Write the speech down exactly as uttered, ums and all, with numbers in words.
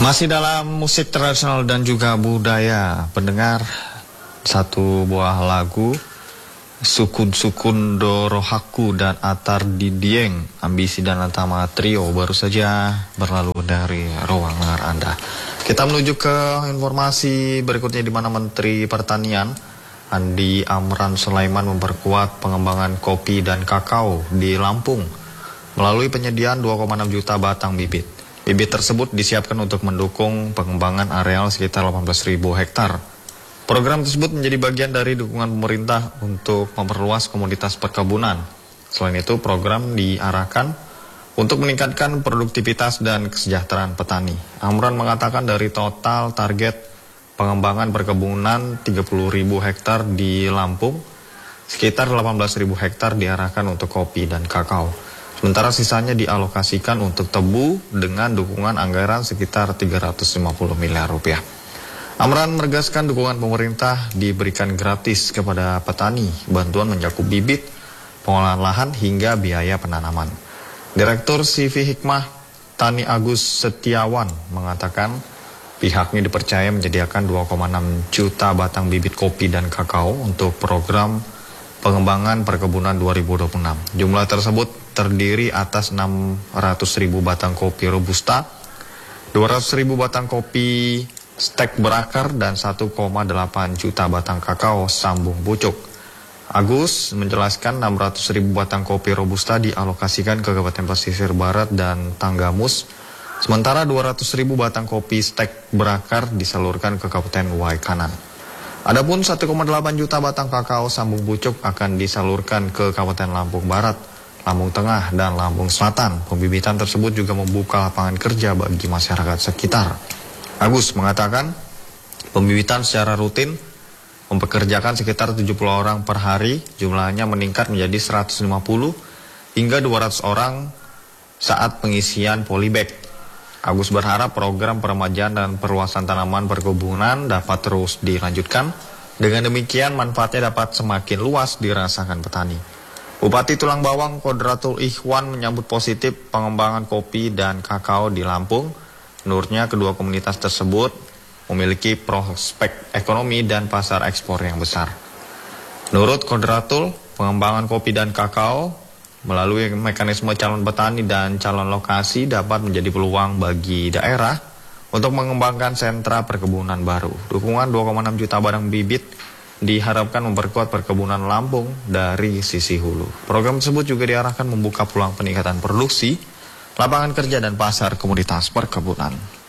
Masih dalam musik tradisional dan juga budaya, pendengar, satu buah lagu Sukun-Sukun Dorohaku dan Atar Didieng, Ambisi dan Atama Trio baru saja berlalu dari ruang dengar Anda. Kita menuju ke informasi berikutnya, di mana Menteri Pertanian Andi Amran Sulaiman memperkuat pengembangan kopi dan kakao di Lampung melalui penyediaan dua koma enam juta batang bibit. Bibit tersebut disiapkan untuk mendukung pengembangan areal sekitar delapan belas ribu hektar. Program tersebut menjadi bagian dari dukungan pemerintah untuk memperluas komoditas perkebunan. Selain itu, program diarahkan untuk meningkatkan produktivitas dan kesejahteraan petani. Amran mengatakan dari total target pengembangan perkebunan tiga puluh ribu hektar di Lampung, sekitar delapan belas ribu hektar diarahkan untuk kopi dan kakao. Sementara sisanya dialokasikan untuk tebu dengan dukungan anggaran sekitar tiga ratus lima puluh miliar rupiah. Amran menegaskan dukungan pemerintah diberikan gratis kepada petani, bantuan mencakup bibit, pengolahan lahan hingga biaya penanaman. Direktur C V Hikmah Tani Agus Setiawan mengatakan pihaknya dipercaya menyediakan dua koma enam juta batang bibit kopi dan kakao untuk program pengembangan perkebunan dua ribu dua puluh enam. Jumlah tersebut terdiri atas enam ratus ribu batang kopi Robusta, dua ratus ribu batang kopi stek berakar, dan satu koma delapan juta batang kakao sambung pucuk. Agus menjelaskan enam ratus ribu batang kopi Robusta dialokasikan ke Kabupaten Pesisir Barat dan Tanggamus, sementara dua ratus ribu batang kopi stek berakar disalurkan ke Kabupaten Waikanan. Adapun satu koma delapan juta batang kakao sambung pucuk akan disalurkan ke Kabupaten Lampung Barat, Lampung Tengah, dan Lampung Selatan. Pembibitan tersebut juga membuka lapangan kerja bagi masyarakat sekitar. Agus mengatakan pembibitan secara rutin mempekerjakan sekitar tujuh puluh orang per hari, jumlahnya meningkat menjadi seratus lima puluh hingga dua ratus orang saat pengisian polybag. Agus berharap program peremajaan dan perluasan tanaman perkebunan dapat terus dilanjutkan. Dengan demikian manfaatnya dapat semakin luas dirasakan petani. Bupati Tulang Bawang Kodratul Ikhwan menyambut positif pengembangan kopi dan kakao di Lampung. Menurutnya kedua komunitas tersebut memiliki prospek ekonomi dan pasar ekspor yang besar. Menurut Kodratul, pengembangan kopi dan kakao melalui mekanisme calon petani dan calon lokasi dapat menjadi peluang bagi daerah untuk mengembangkan sentra perkebunan baru. Dukungan dua koma enam juta batang bibit diharapkan memperkuat perkebunan Lampung dari sisi hulu. Program tersebut juga diarahkan membuka peluang peningkatan produksi, lapangan kerja, dan pasar komoditas perkebunan.